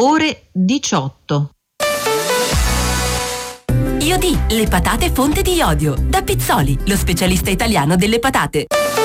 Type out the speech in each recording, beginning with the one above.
ore 18. Iodi, le patate fonte di iodio. Da Pizzoli, lo specialista italiano delle patate.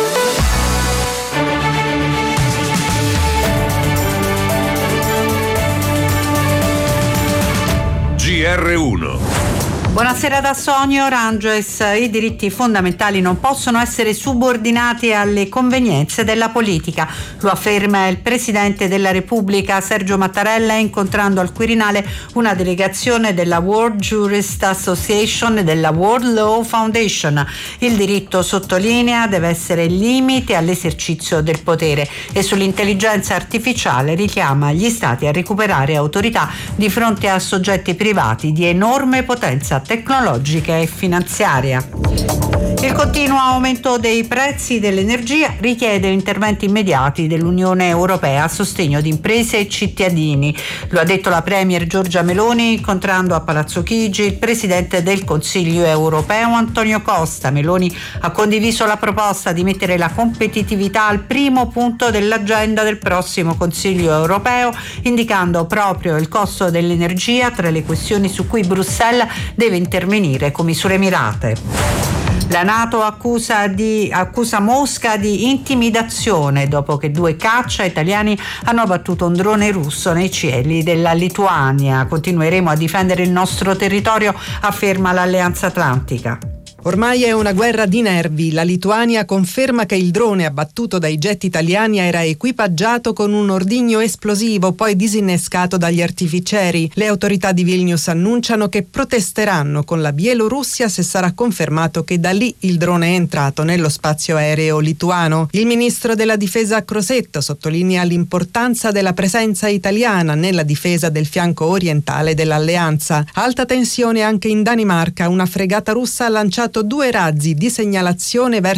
GR1. Buonasera da Sonia Oranges. I diritti fondamentali non possono essere subordinati alle convenienze della politica. Lo afferma il Presidente della Repubblica Sergio Mattarella incontrando al Quirinale una delegazione della World Jurist Association e della World Law Foundation. Il diritto, sottolinea, deve essere limite all'esercizio del potere e sull'intelligenza artificiale richiama gli Stati a recuperare autorità di fronte a soggetti privati di enorme potenza tecnologica e finanziaria. Il continuo aumento dei prezzi dell'energia richiede interventi immediati dell'Unione Europea a sostegno di imprese e cittadini. Lo ha detto la Premier Giorgia Meloni incontrando a Palazzo Chigi il Presidente del Consiglio Europeo Antonio Costa. Meloni ha condiviso la proposta di mettere la competitività al primo punto dell'agenda del prossimo Consiglio Europeo, indicando proprio il costo dell'energia tra le questioni su cui Bruxelles deve intervenire con misure mirate. La NATO accusa Mosca di intimidazione dopo che 2 caccia italiani hanno abbattuto un drone russo nei cieli della Lituania. Continueremo a difendere il nostro territorio, afferma l'Alleanza Atlantica. Ormai è una guerra di nervi. La Lituania conferma che il drone abbattuto dai jet italiani era equipaggiato con un ordigno esplosivo poi disinnescato dagli artificieri. Le autorità di Vilnius annunciano che protesteranno con la Bielorussia se sarà confermato che da lì il drone è entrato nello spazio aereo lituano. Il ministro della difesa Crosetto sottolinea l'importanza della presenza italiana nella difesa del fianco orientale dell'alleanza. Alta tensione anche in Danimarca. Una fregata russa ha lanciato 2 razzi di segnalazione verso